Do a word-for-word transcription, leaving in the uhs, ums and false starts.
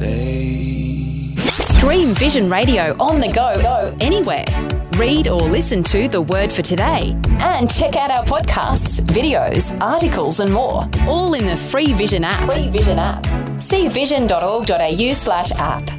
say. Stream Vision Radio on the go, go anywhere. Read or listen to The Word for Today. And check out our podcasts, videos, articles and more. All in the free Vision app. Free Vision app. see vision dot org dot a u slash app.